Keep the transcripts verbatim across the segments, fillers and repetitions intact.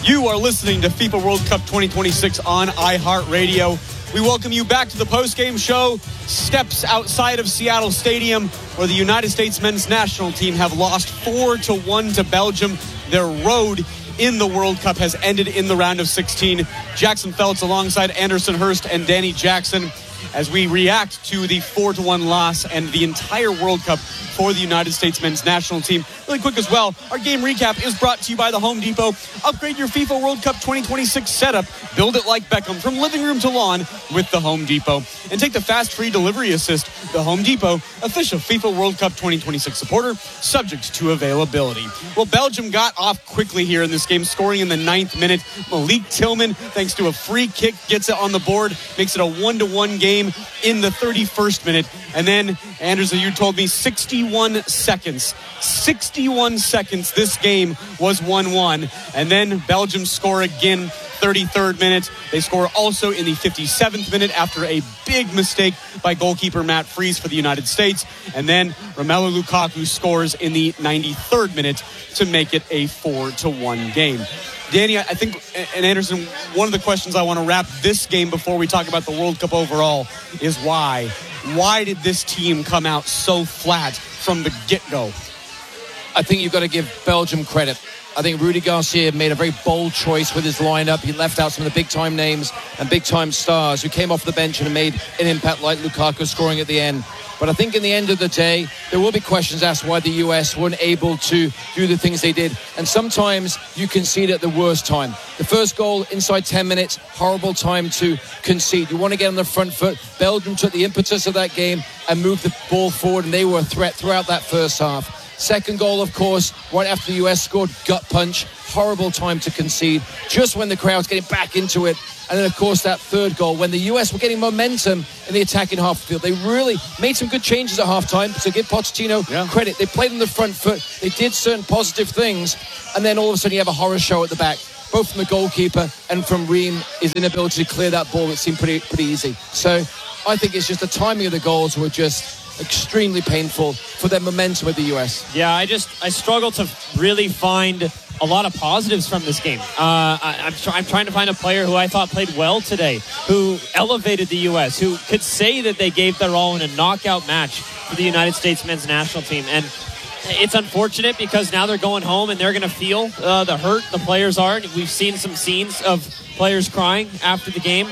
You are listening to FIFA World Cup twenty twenty-six on iHeartRadio. We welcome you back to the post-game show. Steps outside of Seattle Stadium, where the United States men's national team have lost four to one to Belgium. Their road in the World Cup has ended in the round of sixteen. Jackson Feltz alongside Anderson Hurst and Danny Jackson as we react to the four to one loss and the entire World Cup for the United States men's national team. Really quick as well, our game recap is brought to you by the Home Depot. Upgrade your FIFA World Cup twenty twenty-six setup. Build it like Beckham from living room to lawn with the Home Depot. And take the fast free delivery assist. The Home Depot, official FIFA World Cup twenty twenty-six supporter, subject to availability. Well, Belgium got off quickly here in this game, scoring in the ninth minute. Malik Tillman, thanks to a free kick, gets it on the board, makes it a one to one game in the thirty-first minute. And then, Anderson, you told me sixty-one seconds. sixty-one seconds, this game was one one. And then Belgium score again, thirty-third minute. They score also in the fifty-seventh minute after a big mistake by goalkeeper Matt Freese for the United States. And then Romelu Lukaku scores in the ninety-third minute to make it a four to one game. Danny, I think, and Anderson, one of the questions I want to wrap this game before we talk about the World Cup overall is why? Why did this team come out so flat from the get-go? I think you've got to give Belgium credit. I think Rudy Garcia made a very bold choice with his lineup. He left out some of the big-time names and big-time stars who came off the bench and made an impact like Lukaku scoring at the end. But I think in the end of the day, there will be questions asked why the U S weren't able to do the things they did. And sometimes you concede at the worst time. The first goal inside ten minutes, horrible time to concede. You want to get on the front foot. Belgium took the impetus of that game and moved the ball forward, and they were a threat throughout that first half. Second goal, of course, right after the U S scored, gut punch. Horrible time to concede, just when the crowd's getting back into it. And then, of course, that third goal, when the U S were getting momentum in the attacking half field. They really made some good changes at halftime, so give Pochettino yeah. credit. They played on the front foot. They did certain positive things. And then all of a sudden you have a horror show at the back, both from the goalkeeper and from Ream, his inability to clear that ball that seemed pretty, pretty easy. So I think it's just the timing of the goals were just extremely painful for their momentum with the U S. Yeah, I just I struggle to really find a lot of positives from this game. Uh, I, I'm, tr- I'm trying to find a player who I thought played well today, who elevated the U S, who could say that they gave their all in a knockout match for the United States men's national team. And it's unfortunate because now they're going home and they're going to feel uh, the hurt the players are. We've seen some scenes of players crying after the game.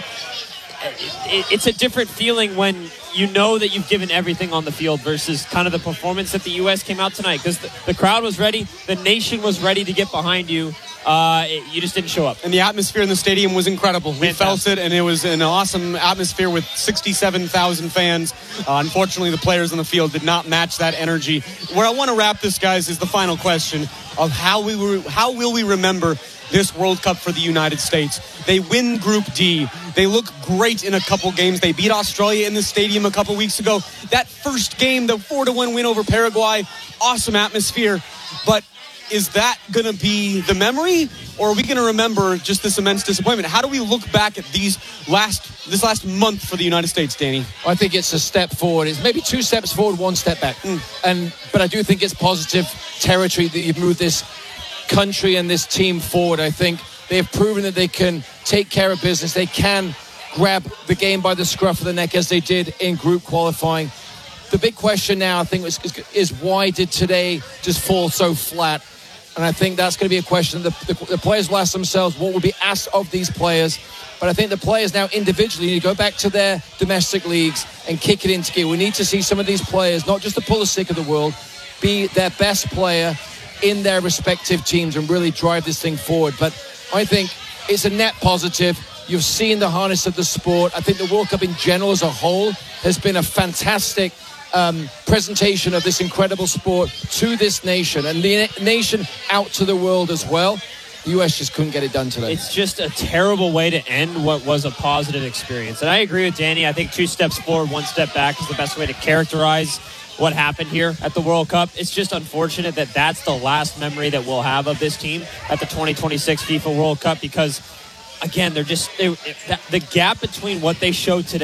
It, it's a different feeling when you know that you've given everything on the field versus kind of the performance that the U S came out tonight, because the, the crowd was ready, the nation was ready to get behind you. Uh, it, you just didn't show up. And the atmosphere in the stadium was incredible. We felt it, and it was an awesome atmosphere with sixty-seven thousand fans. Uh, unfortunately, the players on the field did not match that energy. Where I want to wrap this, guys, is the final question of how we re- how will we remember this World Cup for the United States. They win Group D. They look great in a couple games. They beat Australia in the stadium a couple weeks ago. That first game, the four to one win over Paraguay, awesome atmosphere. But is that going to be the memory, or are we going to remember just this immense disappointment? How do we look back at these last this last month for the United States, Danny? I think it's a step forward. It's maybe two steps forward, one step back. Mm. And but I do think it's positive territory that you've moved this country and this team forward. I think they've proven that they can take care of business. They can grab the game by the scruff of the neck as they did in group qualifying. The big question now, I think, is, is why did today just fall so flat? And I think that's going to be a question. The, the, the players will ask themselves what will be asked of these players. But I think the players now individually need to go back to their domestic leagues and kick it into gear. We need to see some of these players, not just the Pulisic of the world, be their best player in their respective teams and really drive this thing forward. But I think it's a net positive. You've seen the harness of the sport. I think the World Cup in general as a whole has been a fantastic um, presentation of this incredible sport to this nation and the nation out to the world as well. The U S just couldn't get it done today. It's just a terrible way to end what was a positive experience. And I agree with Danny. I think two steps forward, one step back is the best way to characterize what happened here at the World Cup. It's just unfortunate that that's the last memory that we'll have of this team at the twenty twenty-six FIFA World Cup, because again, they're just they, the gap between what they showed today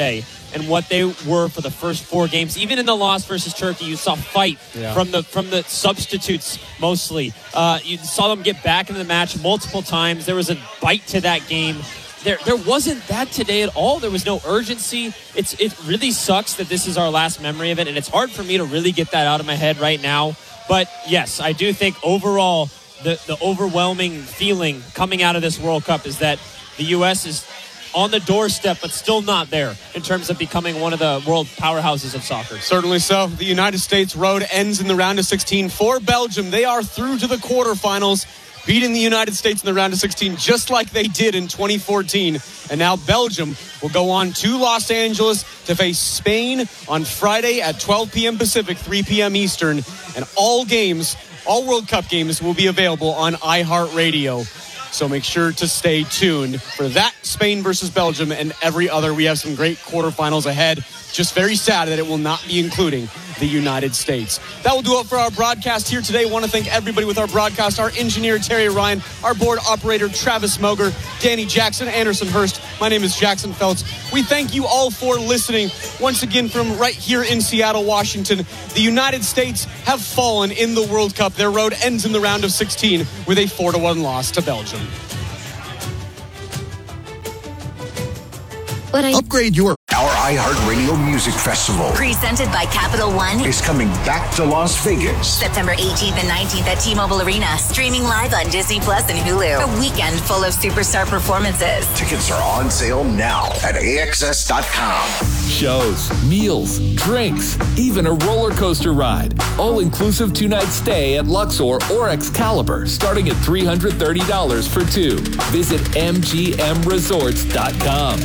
and what they were for the first four games. Even in the loss versus Turkey, you saw fight yeah. from the from the substitutes mostly. Uh, you saw them get back into the match multiple times. There was a bite to that game. There, there wasn't that today at all. There was no urgency. It's it really sucks that this is our last memory of it, and it's hard for me to really get that out of my head right now. But yes, I do think overall the, the overwhelming feeling coming out of this World Cup is that the U S is on the doorstep, but still not there in terms of becoming one of the world powerhouses of soccer. Certainly so. The United States road ends in the round of sixteen for Belgium. They are through to the quarterfinals, beating the United States in the round of sixteen just like they did in twenty fourteen. And now Belgium will go on to Los Angeles to face Spain on Friday at twelve p.m. Pacific, three p.m. Eastern. And all games, all World Cup games will be available on iHeartRadio. So make sure to stay tuned for that Spain versus Belgium and every other. We have some great quarterfinals ahead. Just very sad that it will not be including the United States. That will do it for our broadcast here today. I want to thank everybody with our broadcast, our engineer, Terry Ryan, our board operator, Travis Moger, Danny Jackson, Anderson Hurst. My name is Jackson Feltz. We thank you all for listening. Once again, from right here in Seattle, Washington, the United States have fallen in the World Cup. Their road ends in the round of sixteen with a four to one loss to Belgium. But I Upgrade your... Our iHeartRadio Music Festival, presented by Capital One, is coming back to Las Vegas. September eighteenth and nineteenth at T-Mobile Arena. Streaming live on Disney Plus and Hulu. A weekend full of superstar performances. Tickets are on sale now at A X S dot com. Shows, meals, drinks, even a roller coaster ride. All-inclusive two-night stay at Luxor or Excalibur, starting at three hundred thirty dollars for two. Visit M G M resorts dot com.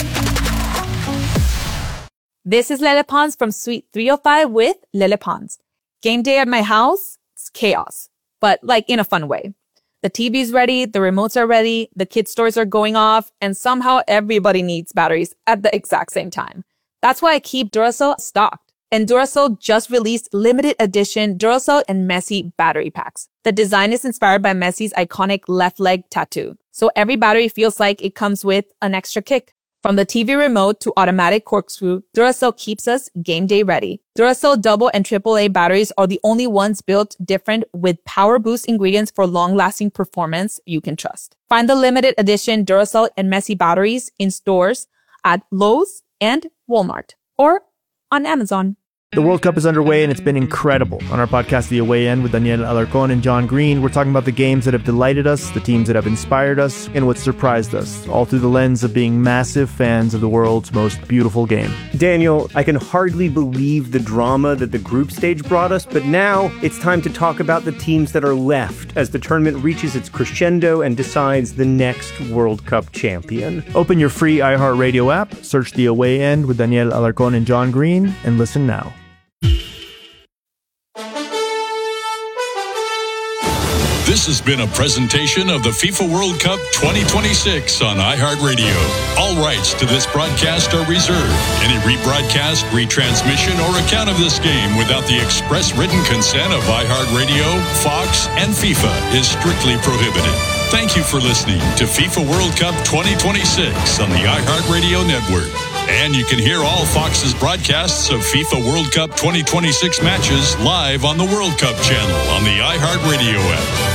This is Lele Pons from Suite three oh five with Lele Pons. Game day at my house, it's chaos, but like in a fun way. The T V's ready, the remotes are ready, the kids' toys are going off, and somehow everybody needs batteries at the exact same time. That's why I keep Duracell stocked. And Duracell just released limited edition Duracell and Messi battery packs. The design is inspired by Messi's iconic left leg tattoo. So every battery feels like it comes with an extra kick. From the T V remote to automatic corkscrew, Duracell keeps us game day ready. Duracell double and triple A batteries are the only ones built different with power boost ingredients for long-lasting performance you can trust. Find the limited edition Duracell and Messi batteries in stores at Lowe's and Walmart or on Amazon. The World Cup is underway and it's been incredible. On our podcast, The Away End, with Daniel Alarcón and John Green, we're talking about the games that have delighted us, the teams that have inspired us, and what surprised us, all through the lens of being massive fans of the world's most beautiful game. Daniel, I can hardly believe the drama that the group stage brought us, but now it's time to talk about the teams that are left as the tournament reaches its crescendo and decides the next World Cup champion. Open your free iHeartRadio app, search The Away End with Daniel Alarcón and John Green, and listen now. This has been a presentation of the FIFA World Cup twenty twenty-six on iHeartRadio. All rights to this broadcast are reserved. Any rebroadcast, retransmission, or account of this game without the express written consent of iHeartRadio, Fox, and FIFA is strictly prohibited. Thank you for listening to FIFA World Cup twenty twenty-six on the iHeartRadio network. And you can hear all Fox's broadcasts of FIFA World Cup twenty twenty-six matches live on the World Cup channel on the iHeartRadio app.